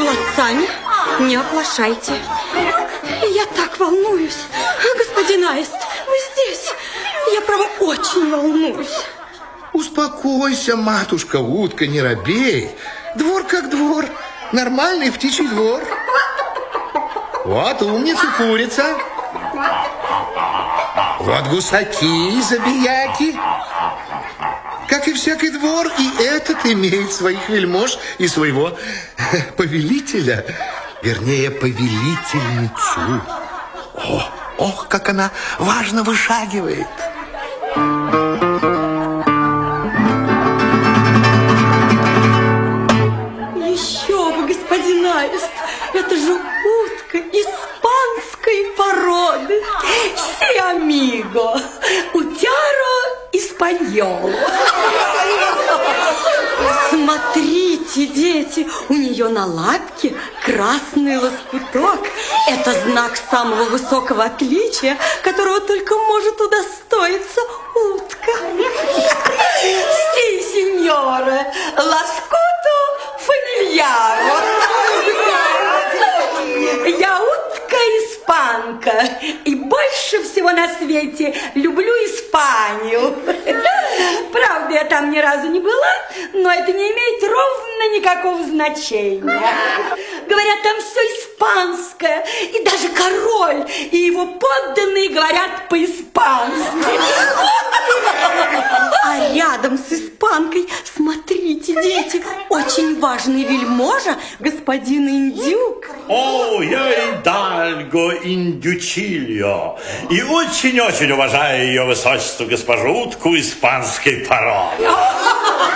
молодцами, не оплошайте. Я так волнуюсь. Господин Аист, вы здесь? Я, право, очень волнуюсь. Успокойся, матушка утка, не робей. Двор как двор. Нормальный птичий двор. Вот умница курица. Вот гусаки, забияки. Как и всякий двор, и этот имеет своих вельмож и своего повелителя. Вернее, повелительницу. Ох, как она важно вышагивает. Еще бы, господин Аист, это же утка испанской породы. Си амиго, утяро испаньол. Смотрите, дети, у нее на лапке красный лоскуток. Это знак самого высокого отличия, которого только может удостоиться утка. Си, сеньора, лоскуту фамильяро. Я утка-испанка и больше всего на свете люблю Испанию. Правда, я там ни разу не была, но это не имеет ровно никакого значения. Говорят, там все испанское, и даже король и его подданные говорят по-испански. А рядом с испанкой, смотрите, дети, очень важный вельможа, господин Индюк. О, я Идальго Индючильо. И очень-очень уважаю ее высочество госпожу утку испанской породы.